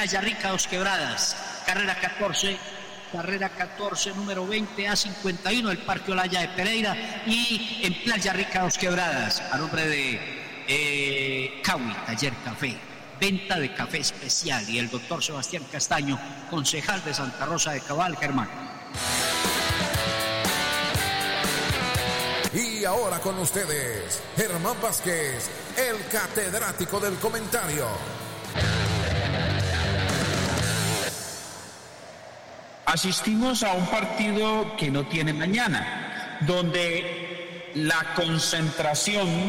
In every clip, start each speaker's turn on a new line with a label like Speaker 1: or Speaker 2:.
Speaker 1: Playa Rica, Dos Quebradas, carrera 14, número 20 A51 del Parque Olaya de Pereira, y en Playa Rica, Dos Quebradas, a nombre de Cawi Taller Café, venta de café especial, y el doctor Sebastián Castaño, concejal de Santa Rosa de Cabal. Germán.
Speaker 2: Y ahora con ustedes, Germán Vázquez, el catedrático del comentario.
Speaker 3: Asistimos a un partido que no tiene mañana, donde la concentración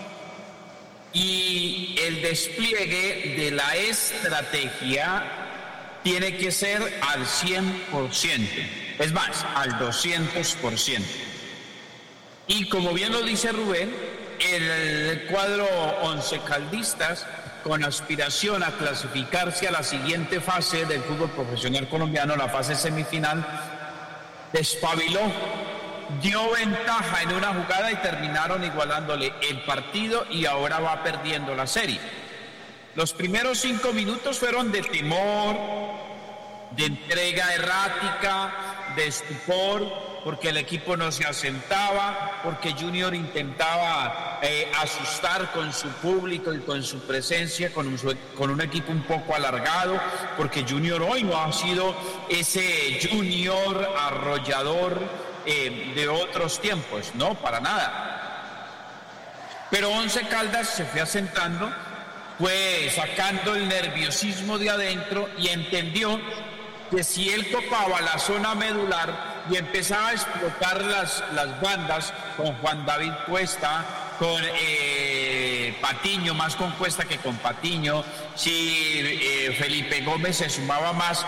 Speaker 3: y el despliegue de la estrategia tiene que ser al 100%, es más, al 200%. Y como bien lo dice Rubén, el cuadro Once Caldistas, con aspiración a clasificarse a la siguiente fase del fútbol profesional colombiano, la fase semifinal, despabiló, dio ventaja en una jugada y terminaron igualándole el partido, y ahora va perdiendo la serie. Los primeros 5 minutos fueron de temor, de entrega errática, de estupor, porque el equipo no se asentaba, porque Junior intentaba asustar con su público y con su presencia, con un equipo un poco alargado, porque Junior hoy no ha sido ese Junior arrollador de otros tiempos, no, para nada. Pero Once Caldas se fue asentando, fue sacando el nerviosismo de adentro y entendió que si él tocaba la zona medular y empezaba a explotar las bandas con Juan David Cuesta, con Patiño, más con Cuesta que con Patiño, si Felipe Gómez se sumaba más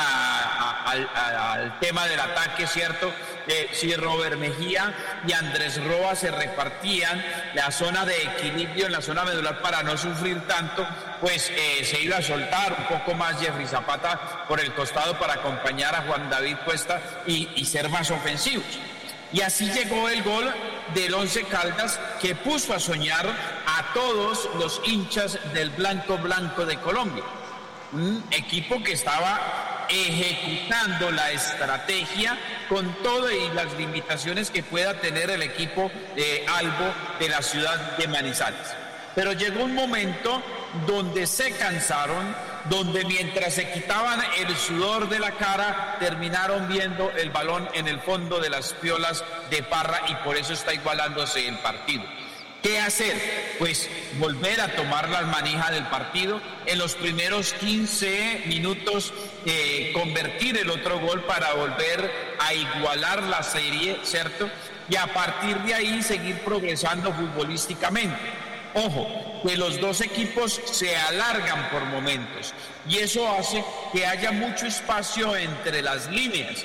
Speaker 3: al tema del ataque, ¿cierto? Si Robert Mejía y Andrés Roa se repartían la zona de equilibrio en la zona medular para no sufrir tanto, pues se iba a soltar un poco más Jeffrey Zapata por el costado para acompañar a Juan David Cuesta y ser más ofensivos. Y así llegó el gol del Once Caldas, que puso a soñar a todos los hinchas del Blanco de Colombia. Un equipo que estaba ejecutando la estrategia con todo y las limitaciones que pueda tener el equipo de Albo de la ciudad de Manizales. Pero llegó un momento donde se cansaron, donde mientras se quitaban el sudor de la cara, terminaron viendo el balón en el fondo de las piolas de Parra, y por eso está igualándose el partido. ¿Qué hacer? Pues volver a tomar las manijas del partido, en los primeros 15 minutos convertir el otro gol para volver a igualar la serie, ¿cierto? Y a partir de ahí seguir progresando futbolísticamente. Ojo, que los dos equipos se alargan por momentos y eso hace que haya mucho espacio entre las líneas.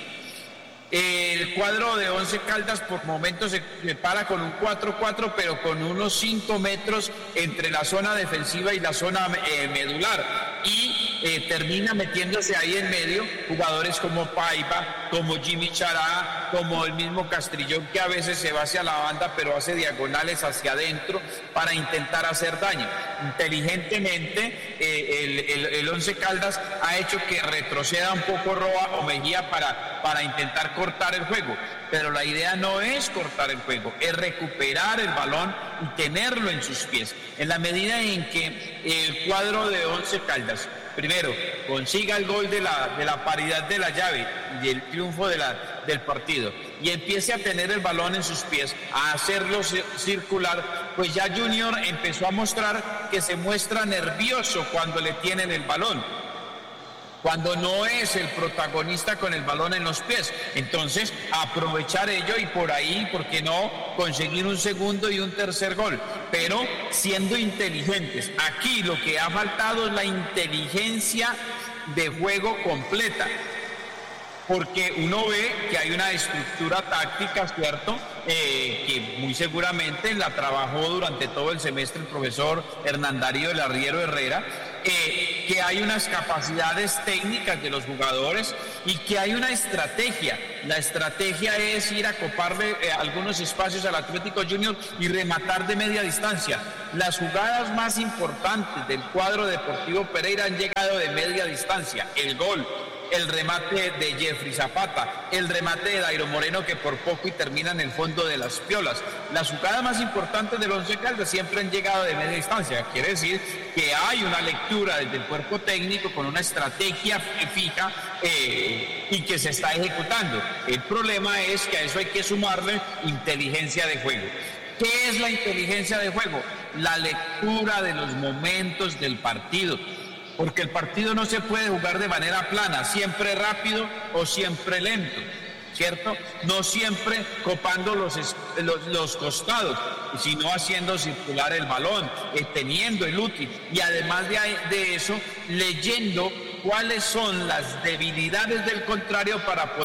Speaker 3: El cuadro de Once Caldas por momentos se para con un 4-4, pero con unos 5 metros entre la zona defensiva y la zona medular, y termina metiéndose ahí en medio jugadores como Paiva, como Jimmy Chará, como el mismo Castrillón, que a veces se va hacia la banda pero hace diagonales hacia adentro para intentar hacer daño. Inteligentemente el Once Caldas ha hecho que retroceda un poco Roa o Mejía para intentar cortar el juego, pero la idea no es cortar el juego, es recuperar el balón y tenerlo en sus pies. En la medida en que el cuadro de Once Caldas primero consiga el gol de la paridad de la llave y el triunfo del partido, y empiece a tener el balón en sus pies, a hacerlo circular, pues ya Junior empezó a mostrar que se muestra nervioso cuando le tienen el balón, cuando no es el protagonista con el balón en los pies. Entonces, aprovechar ello y por ahí, ¿por qué no conseguir un segundo y un tercer gol? Pero siendo inteligentes. Aquí lo que ha faltado es la inteligencia de juego completa. porque uno ve que hay una estructura táctica, ¿cierto?, que muy seguramente la trabajó durante todo el semestre el profesor Hernán Darío del Arriero Herrera, que hay unas capacidades técnicas de los jugadores y que hay una estrategia. La estrategia es ir a coparle algunos espacios al Atlético Junior y rematar de media distancia. Las jugadas más importantes del cuadro Deportivo Pereira han llegado de media distancia. El gol, el remate de Jeffrey Zapata, el remate de Dairo Moreno, que por poco y termina en el fondo de las Piolas. Las jugadas más importantes del Once Caldas siempre han llegado de media distancia. Quiere decir que hay una lectura desde el cuerpo técnico con una estrategia fija y que se está ejecutando. El problema es que a eso hay que sumarle inteligencia de juego. ¿Qué es la inteligencia de juego? La lectura de los momentos del partido. Porque el partido no se puede jugar de manera plana, siempre rápido o siempre lento, ¿cierto? No siempre copando los costados, sino haciendo circular el balón, teniendo el útil y además de eso, leyendo cuáles son las debilidades del contrario para poder